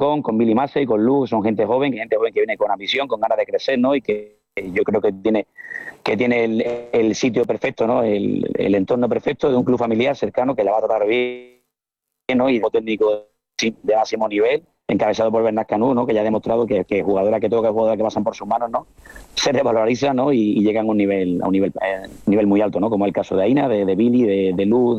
Alarcón, con Billy Massey, con Luz, son gente joven que viene con ambición, con ganas de crecer, ¿no? Y que yo creo que tiene el sitio perfecto, ¿no? El entorno perfecto de un club familiar cercano que la va a tratar bien, ¿no? Y un técnico de máximo nivel, encabezado por Bernat Canut, ¿no? Que ya ha demostrado que jugadoras que pasan por sus manos, ¿no? Se revaloriza, ¿no? Y llegan a un nivel muy alto, ¿no? Como el caso de Aina, de Billy, de Luz,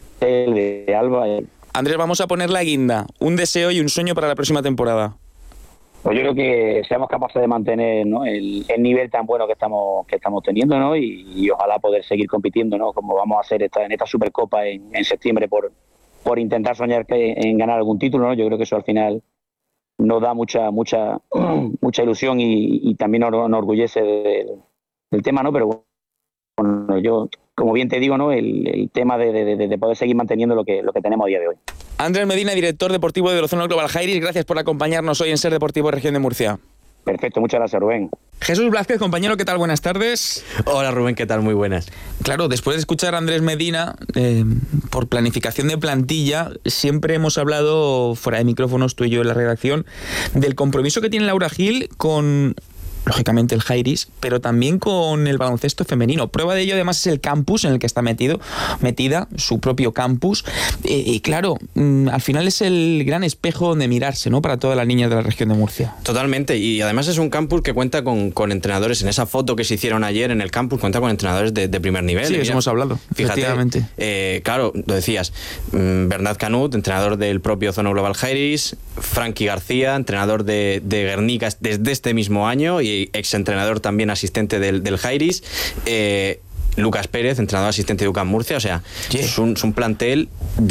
de Alba. Andrés, vamos a poner la guinda, un deseo y un sueño para la próxima temporada. Pues yo creo que seamos capaces de mantener, ¿no? el nivel tan bueno que estamos teniendo, ¿no? Y ojalá poder seguir compitiendo, ¿no? Como vamos a hacer en esta Supercopa en septiembre por intentar soñar en ganar algún título, ¿no? Yo creo que eso al final nos da mucha ilusión y también nos enorgullece del tema, ¿no? Pero bueno, yo, como bien te digo, ¿no? El tema de poder seguir manteniendo lo que tenemos a día de hoy. Andrés Medina, director deportivo de Ozona Global Jairis, gracias por acompañarnos hoy en Ser Deportivo Región de Murcia. Perfecto, muchas gracias, Rubén. Jesús Blázquez, compañero, ¿qué tal? Buenas tardes. Hola, Rubén, ¿qué tal? Muy buenas. Claro, después de escuchar a Andrés Medina, por planificación de plantilla, siempre hemos hablado, fuera de micrófonos, tú y yo en la redacción, del compromiso que tiene Laura Gil con, lógicamente, el Jairis, pero también con el baloncesto femenino. Prueba de ello, además, es el campus en el que está metida, su propio campus. Y claro, al final es el gran espejo donde mirarse, ¿no? Para todas las niñas de la región de Murcia. Totalmente, y además es un campus que cuenta con entrenadores. En esa foto que se hicieron ayer en el campus, cuenta con entrenadores de primer nivel. Sí, eso hemos hablado, fíjate, efectivamente. Claro, lo decías, Bernat Canut, entrenador del propio Ozona Global Jairis, Frankie García, entrenador de Guernica desde este mismo año y exentrenador también asistente del Jairis, Lucas Pérez, entrenador asistente de UCAM Murcia. O sea, es un plantel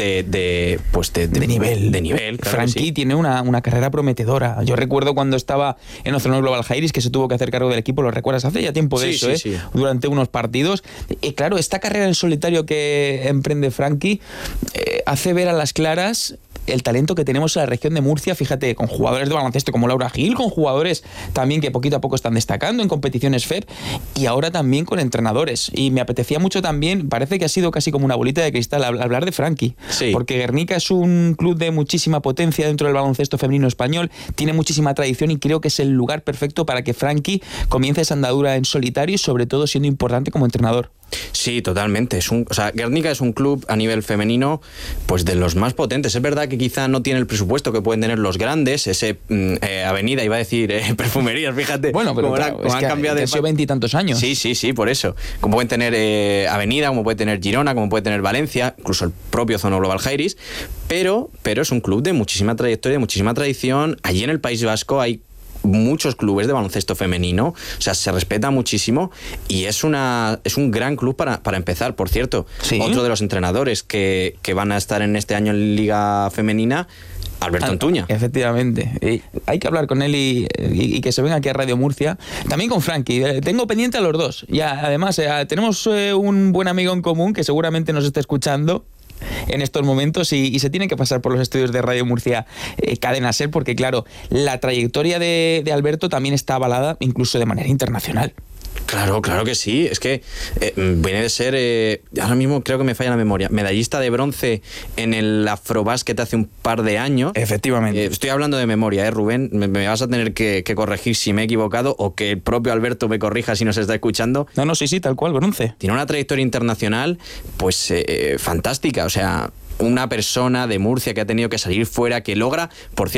de nivel. De nivel, claro. Frankie sí. Tiene una carrera prometedora. Yo recuerdo cuando estaba en Ozona Global Jairis que se tuvo que hacer cargo del equipo, lo recuerdas, hace ya tiempo de eso, sí. Durante unos partidos. Y claro, esta carrera en solitario que emprende Frankie hace ver a las claras el talento que tenemos en la región de Murcia, fíjate, con jugadores de baloncesto como Laura Gil, con jugadores también que poquito a poco están destacando en competiciones FEP y ahora también con entrenadores. Y me apetecía mucho también, parece que ha sido casi como una bolita de cristal, hablar de Frankie, porque Guernica es un club de muchísima potencia dentro del baloncesto femenino español, tiene muchísima tradición y creo que es el lugar perfecto para que Frankie comience esa andadura en solitario y sobre todo siendo importante como entrenador. Sí, totalmente. Guernica es un club a nivel femenino pues de los más potentes. Es verdad que quizá no tiene el presupuesto que pueden tener los grandes, Avenida, iba a decir perfumerías, fíjate. Bueno, pero como han cambiado de 20 y tantos años. Sí, por eso. Como pueden tener Avenida, como puede tener Girona, como puede tener Valencia, incluso el propio Ozona Global Jairis, pero es un club de muchísima trayectoria, de muchísima tradición. Allí en el País Vasco hay muchos clubes de baloncesto femenino, o sea, se respeta muchísimo y es un gran club para empezar. Por cierto, ¿sí? Otro de los entrenadores que van a estar en este año en Liga Femenina, Alberto Antuña. Efectivamente. Hay que hablar con él y que se venga aquí a Radio Murcia. También con Frankie. Tengo pendiente a los dos. Ya, además, tenemos un buen amigo en común que seguramente nos está escuchando en estos momentos y se tiene que pasar por los estudios de Radio Murcia Cadena Ser, porque claro, la trayectoria de Alberto también está avalada incluso de manera internacional. Claro que sí. Es que viene de ser, ahora mismo creo que me falla la memoria, medallista de bronce en el Afrobásquet hace un par de años. Efectivamente. Estoy hablando de memoria, Rubén. Me vas a tener que corregir si me he equivocado o que el propio Alberto me corrija si nos está escuchando. No, sí, tal cual, bronce. Tiene una trayectoria internacional pues fantástica. O sea, una persona de Murcia que ha tenido que salir fuera, que logra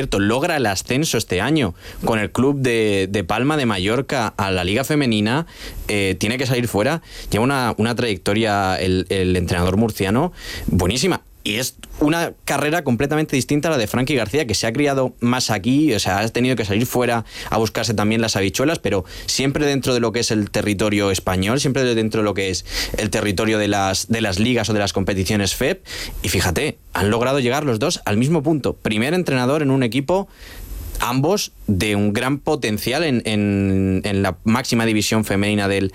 el ascenso este año con el club de Palma de Mallorca a la Liga Femenina, tiene que salir fuera. Lleva una trayectoria el entrenador murciano buenísima. Y es una carrera completamente distinta a la de Frankie García, que se ha criado más aquí, o sea, ha tenido que salir fuera a buscarse también las habichuelas, pero siempre dentro de lo que es el territorio español, siempre dentro de lo que es el territorio de las ligas o de las competiciones FEP. Y fíjate, han logrado llegar los dos al mismo punto. Primer entrenador en un equipo, ambos de un gran potencial en la máxima división femenina del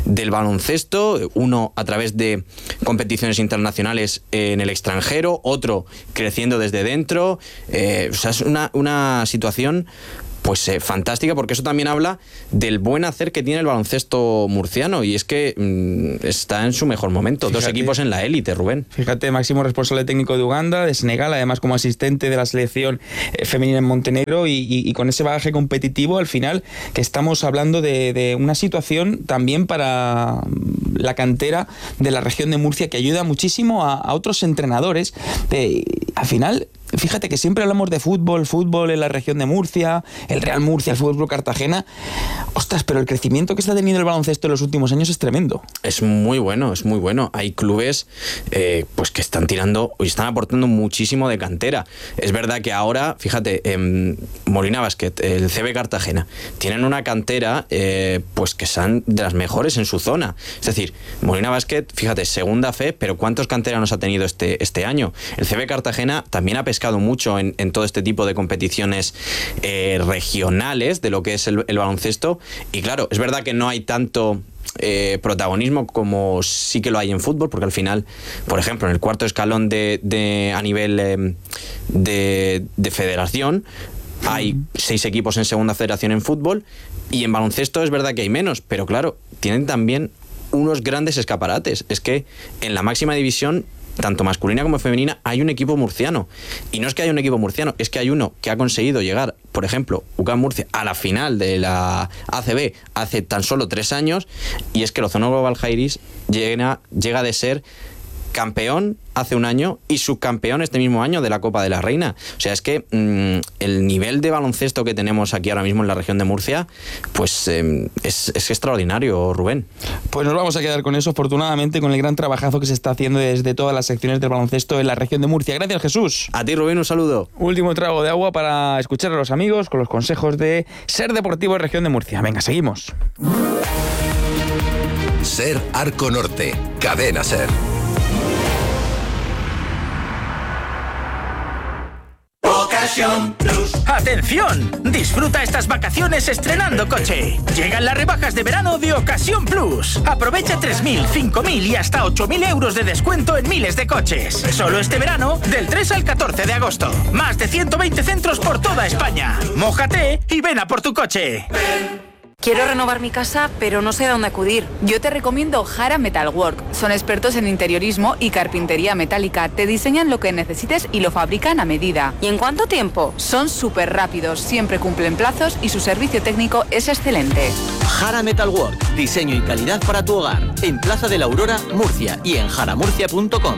baloncesto, uno a través de competiciones internacionales en el extranjero, otro creciendo desde dentro. O sea, es una situación pues fantástica, porque eso también habla del buen hacer que tiene el baloncesto murciano, y es que está en su mejor momento. Fíjate, 2 equipos en la élite, Rubén. Fíjate, máximo responsable técnico de Uganda, de Senegal, además como asistente de la selección femenina en Montenegro, y con ese bagaje competitivo, al final, que estamos hablando de una situación también para la cantera de la región de Murcia, que ayuda muchísimo a otros entrenadores. Al final, fíjate que siempre hablamos de fútbol en la región de Murcia, el Real Murcia, el Fútbol Club Cartagena. Ostras, pero el crecimiento que está teniendo el baloncesto en los últimos años es tremendo. Es muy bueno, es muy bueno. Hay clubes pues que están tirando y están aportando muchísimo de cantera. Es verdad que ahora, fíjate, Molina Basket, el CB Cartagena, tienen una cantera pues que son de las mejores en su zona. Es decir, Molina Basket, fíjate, segunda fe, pero ¿cuántos canteranos ha tenido este año? El CB Cartagena también ha pescado mucho en todo este tipo de competiciones regionales de lo que es el baloncesto, y claro, es verdad que no hay tanto protagonismo como sí que lo hay en fútbol, porque al final, por ejemplo, en el cuarto escalón a nivel de federación hay 6 equipos en segunda federación en fútbol, y en baloncesto es verdad que hay menos, pero claro, tienen también unos grandes escaparates. Es que en la máxima división, tanto masculina como femenina, hay un equipo murciano. Y no es que haya un equipo murciano, es que hay uno que ha conseguido llegar, por ejemplo, UCAM Murcia, a la final de la ACB hace tan solo 3 años, y es que el Ozono Global Jairis llega de ser campeón hace un año y subcampeón este mismo año de la Copa de la Reina. O sea, es que el nivel de baloncesto que tenemos aquí ahora mismo en la región de Murcia, pues es extraordinario, Rubén. Pues nos vamos a quedar con eso, afortunadamente, con el gran trabajazo que se está haciendo desde todas las secciones del baloncesto en la región de Murcia. Gracias, Jesús. A ti, Rubén, un saludo. Último trago de agua para escuchar a los amigos con los consejos de Ser Deportivo Región de Murcia. Venga, seguimos. Ser Arco Norte, Cadena Ser. ¡Atención! Disfruta estas vacaciones estrenando coche. Llegan las rebajas de verano de Ocasión Plus. Aprovecha 3.000, 5.000 y hasta 8.000 euros de descuento en miles de coches. Solo este verano, del 3 al 14 de agosto. Más de 120 centros por toda España. Mójate y ven a por tu coche. Quiero renovar mi casa, pero no sé a dónde acudir. Yo te recomiendo Jara Metalwork. Son expertos en interiorismo y carpintería metálica. Te diseñan lo que necesites y lo fabrican a medida. ¿Y en cuánto tiempo? Son súper rápidos, siempre cumplen plazos y su servicio técnico es excelente. Jara Metalwork, diseño y calidad para tu hogar. En Plaza de la Aurora, Murcia, y en jaramurcia.com.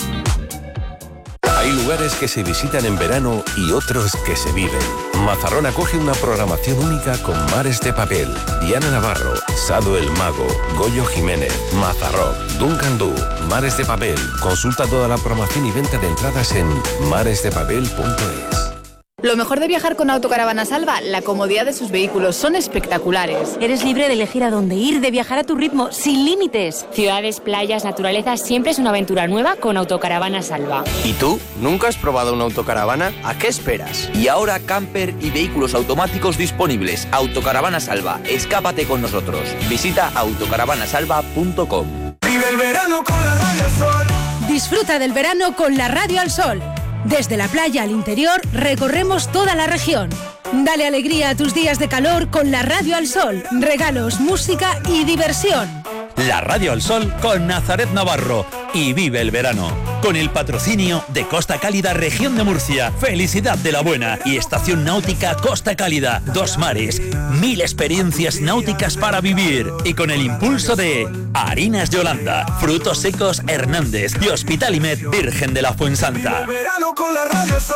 Hay lugares que se visitan en verano y otros que se viven. Mazarrón acoge una programación única con Mares de Papel, Diana Navarro, Sado el Mago, Goyo Jiménez, Mazarrón, Duncan Du, Mares de Papel. Consulta toda la programación y venta de entradas en maresdepapel.es. Lo mejor de viajar con Autocaravana Salva, la comodidad de sus vehículos, son espectaculares. Eres libre de elegir a dónde ir, de viajar a tu ritmo, sin límites. Ciudades, playas, naturaleza, siempre es una aventura nueva con Autocaravana Salva. ¿Y tú? ¿Nunca has probado una autocaravana? ¿A qué esperas? Y ahora camper y vehículos automáticos disponibles. Autocaravana Salva, escápate con nosotros. Visita autocaravanasalva.com. Vive el verano con la Radio al Sol. Disfruta del verano con la Radio al Sol. Desde la playa al interior, recorremos toda la región. Dale alegría a tus días de calor con la Radio al Sol. Regalos, música y diversión. La Radio al Sol con Nazaret Navarro. Y vive el verano. Con el patrocinio de Costa Cálida Región de Murcia, Felicidad de la Buena y Estación Náutica Costa Cálida, 2 mares, 1000 experiencias náuticas para vivir. Y con el impulso de Harinas Yolanda, Frutos Secos Hernández y Hospitalimed Virgen de la Fuensanta. Verano con la Radio al Sol.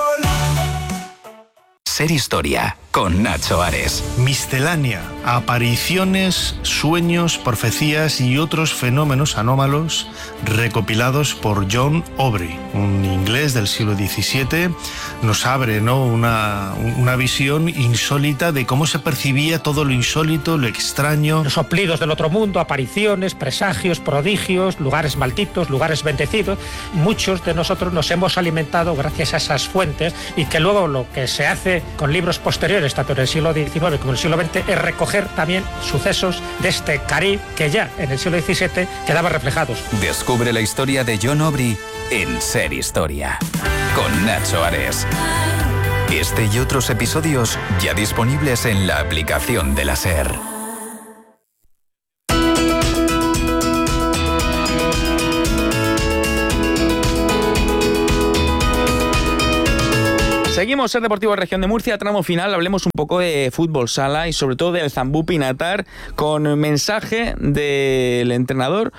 Ser Historia, con Nacho Ares. Miscelánea, apariciones, sueños, profecías y otros fenómenos anómalos recopilados por John Aubrey, un inglés del siglo XVII. Nos abre, ¿no?, una visión insólita de cómo se percibía todo lo insólito, lo extraño. Los soplidos del otro mundo, apariciones, presagios, prodigios, lugares malditos, lugares bendecidos. Muchos de nosotros nos hemos alimentado gracias a esas fuentes, y que luego lo que se hace con libros posteriores, tanto en el siglo XIX como en el siglo XX, es recoger también sucesos de este Caribe que ya en el siglo XVII quedaban reflejados. Descubre la historia de John Aubrey en Ser Historia, con Nacho Ares. Este y otros episodios ya disponibles en la aplicación de la SER. Seguimos Ser Deportivo Región de Murcia, tramo final, hablemos un poco de fútbol sala y sobre todo del Zambú Pinatar con mensaje del entrenador.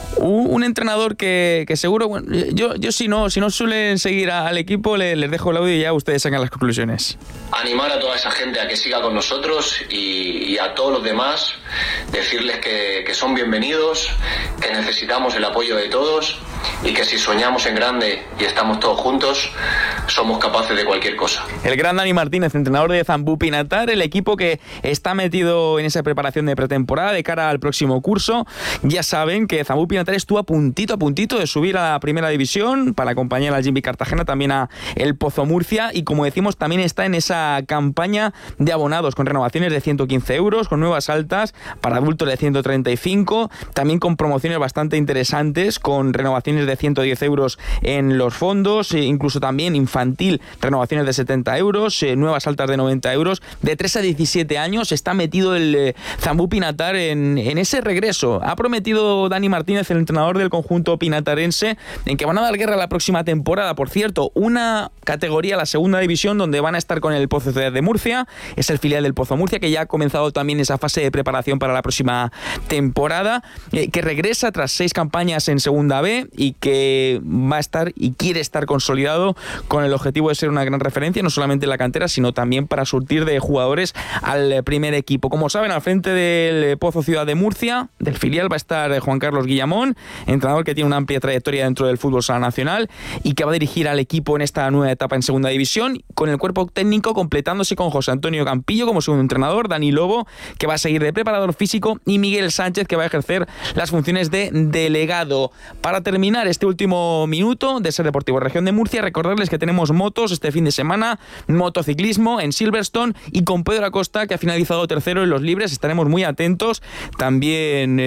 Un entrenador que seguro, bueno, yo si no suelen seguir al equipo, les dejo el audio y ya ustedes sacan las conclusiones. Animar a toda esa gente a que siga con nosotros y a todos los demás, decirles que son bienvenidos, que necesitamos el apoyo de todos y que si soñamos en grande y estamos todos juntos, somos capaces de cualquier cosa. El gran Dani Martínez, entrenador de Zambú Pinatar, el equipo que está metido en esa preparación de pretemporada de cara al próximo curso. Ya saben que Zambú Pinatar estuvo a puntito de subir a la primera división para acompañar al Jimmy Cartagena, también a el Pozo Murcia, y como decimos también está en esa campaña de abonados con renovaciones de 115 euros, con nuevas altas para adultos de 135, también con promociones bastante interesantes, con renovaciones de 110 euros en los fondos, incluso también infantil, renovaciones de 70 euros, nuevas altas de 90 euros, de 3 a 17 años. Está metido el Zambú Pinatar en ese regreso. Ha prometido Dani Martínez, el entrenador del conjunto pinatarense, en que van a dar guerra la próxima temporada. Por cierto, una categoría, la segunda división, donde van a estar con el Pozo de Murcia, es el filial del Pozo Murcia, que ya ha comenzado también esa fase de preparación para la próxima temporada, que regresa tras 6 campañas en segunda B y que va a estar y quiere estar consolidado con el objetivo de ser una gran referencia, no solamente en la cantera, sino también para surtir de jugadores al primer equipo. Como saben, al frente del Pozo Ciudad de Murcia, del filial, va a estar Juan Carlos Guillamón, entrenador que tiene una amplia trayectoria dentro del fútbol sala nacional y que va a dirigir al equipo en esta nueva etapa en segunda división, con el cuerpo técnico completándose con José Antonio Campillo como segundo entrenador, Dani Lobo, que va a seguir de preparador físico, y Miguel Sánchez, que va a ejercer las funciones de delegado. Para terminar este último minuto de Ser Deportivo Región de Murcia, recordarles que tenemos motos este fin de semana, motociclismo en Silverstone, y con Pedro Acosta, que ha finalizado tercero en los libres. Estaremos muy atentos también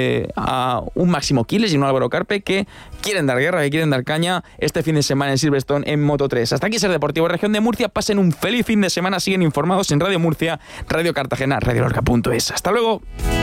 a un Máximo Quiles y un Álvaro Carpe, que quieren dar guerra, que quieren dar caña este fin de semana en Silverstone en Moto 3. Hasta aquí Ser Deportivo Región de Murcia. Pasen un feliz fin de semana. Siguen informados en Radio Murcia, Radio Cartagena, radiolorca.es. Hasta luego.